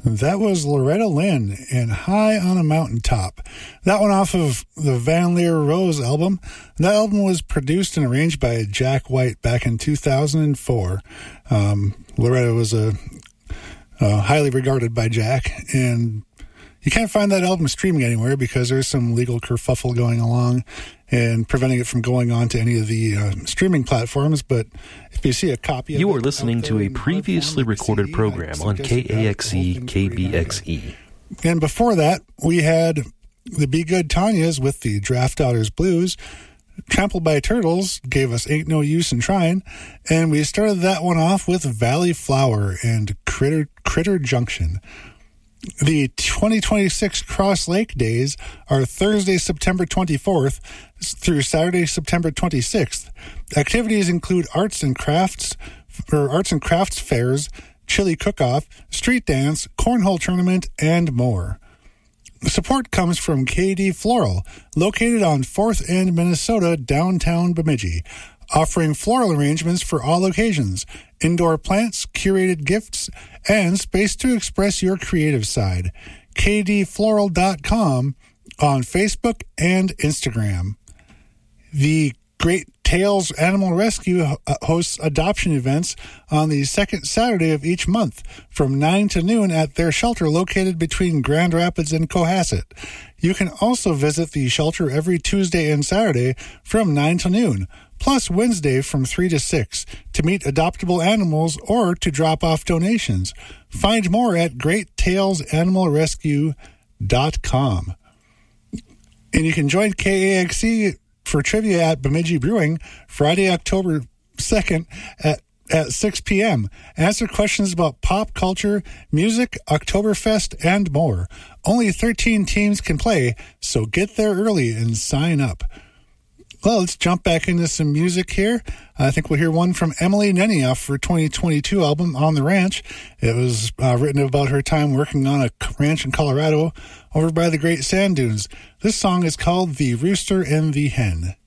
That was Loretta Lynn and High on a Mountaintop. That one off of the Van Leer Rose album. That album was produced and arranged by Jack White back in 2004. Loretta was highly regarded by Jack, and you can't find that album streaming anywhere because there's some legal kerfuffle going along and preventing it from going on to any of the streaming platforms. But if you see a copy of it... You are listening to a previously recorded program on KAXE KBXE. And before that, we had the Be Good Tanyas with the Draft Daughters Blues. Trampled by Turtles gave us Ain't No Use in Trying. And we started that one off with Valley Flower and Critter Junction. The 2026 Cross Lake Days are Thursday, September 24th through Saturday, September 26th. Activities include arts and crafts fairs, chili cook-off, street dance, cornhole tournament, and more. Support comes from KD Floral, located on 4th and Minnesota, downtown Bemidji, offering floral arrangements for all occasions, indoor plants, curated gifts, and space to express your creative side. kdfloral.com on Facebook and Instagram. The Great Tales Animal Rescue hosts adoption events on the second Saturday of each month from 9 to noon at their shelter located between Grand Rapids and Cohasset. You can also visit the shelter every Tuesday and Saturday from 9 to noon, plus Wednesday from 3 to 6 to meet adoptable animals or to drop off donations. Find more at greattales.animalrescue.com. And you can join KAXE for trivia at Bemidji Brewing Friday, October 2nd at 6 p.m. Answer questions about pop culture, music, Oktoberfest, and more. Only 13 teams can play, so get there early and sign up. Well, let's jump back into some music here. I think we'll hear one from Emily Nenny off her 2022 album, On the Ranch. It was written about her time working on a ranch in Colorado over by the Great Sand Dunes. This song is called The Rooster and the Hen.